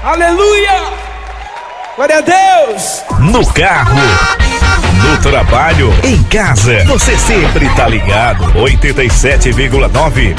Aleluia! Glória a Deus! No carro, no trabalho, em casa, você sempre tá ligado. 87,9